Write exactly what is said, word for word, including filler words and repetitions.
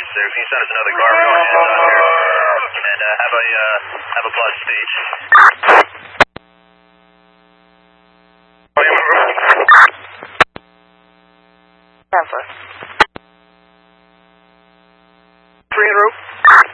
sir. Can you send us another car? We're going in out here. And uh, have a uh, have a blessed speech. Cancel. Three en route.